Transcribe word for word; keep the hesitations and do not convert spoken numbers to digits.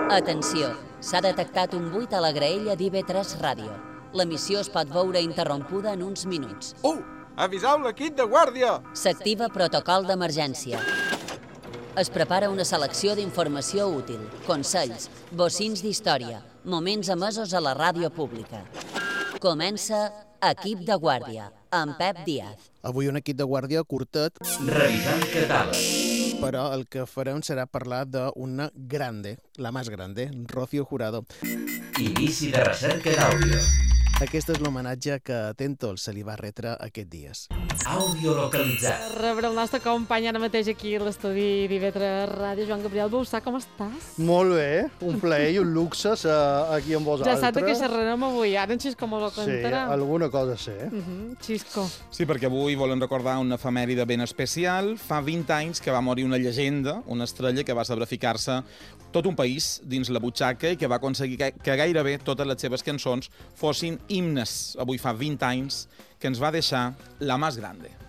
Atenció, s'ha detectat un buit a la graella d'I B tres Ràdio. L'emissió es pot veure interrompuda en uns minuts. Uh! Aviseu l'equip de guàrdia! S'activa protocol d'emergència. Es prepara una selecció d'informació útil, consells, bocins d'història, moments emesos a la ràdio pública. Comença Equip de Guàrdia, amb Pep Díaz. Avui un equip de guàrdia curtet. Revisant catàleg. Però el que farem serà parlar d'una grande, la més grande, Rocío Jurado. Inici de recerca d'àudio. Aquest és l'homenatge que a Tentol se li va retre aquests dies. Àudio localitzat. Rebre el nostre company ara mateix aquí a l'estudi d'I B tres Ràdio, Joan Gabriel Boussà, com estàs? Molt bé, un plaer i un luxe ser aquí amb vosaltres. Ja saps de què xerrarem avui, ara en Xisco mos ho contarà. Sí, alguna cosa sé. Uh -huh. Xisco. Sí, perquè avui volem recordar una efemèride ben especial. Fa vint anys que va morir una llegenda, una estrella que va saber ficar-se tot un país dins la butxaca i que va aconseguir que, que gairebé totes les seves cançons fossin himnes. Avui fa vint anys que ens va deixar la més grande.